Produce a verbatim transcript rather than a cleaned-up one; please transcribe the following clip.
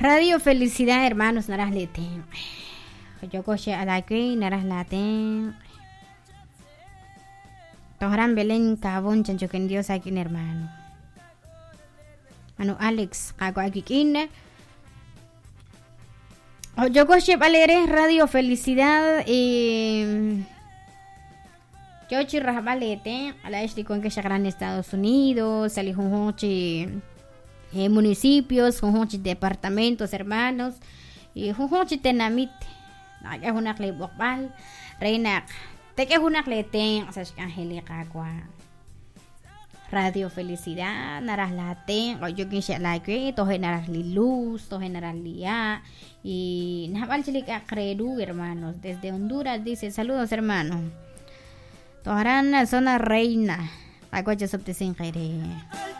Radio Felicidad, hermanos, naras leten. Yo coche a la que naras laten. Toharan Belén Cabón, chancho que en Dios aquí, hermano. Manu Alex, hago aquí kin. Yo coche Valere, Radio Felicidad. Eh, yo chirras valete. A la este con que llegarán Estados Unidos. Salí junjoche. Eh, municipios, junjoche departamentos, hermanos. Y junjoche tenamit. Es una global. Reina. Te que es una gleten. O sea, es angélica. Radio Felicidad, naras late, o yo quise la que, toje naras li luz, toje naras li ya, y naval chilica creru, hermanos, desde Honduras dice, saludos hermanos, toharán la zona reina, aguacha subte sin